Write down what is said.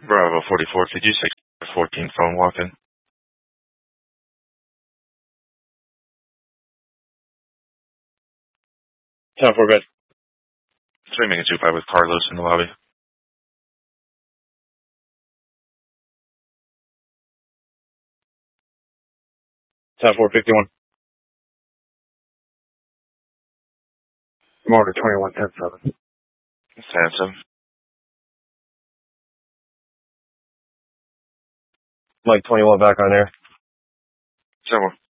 Bravo 44, could you 614 phone walk-in? 10-4, good. Streaming at 25 with Carlos in the lobby. Ten 451. Motor 21-10-7. Handsome. Mike 21 back on air. 7